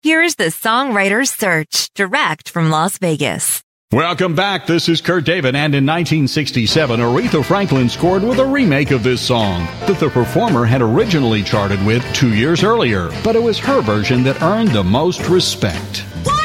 Here's the Songwriter's Search, direct from Las Vegas. Welcome back. This is Kurt David, and in 1967, Aretha Franklin scored with a remake of this song that the performer had originally charted with 2 years earlier, but it was her version that earned the most respect.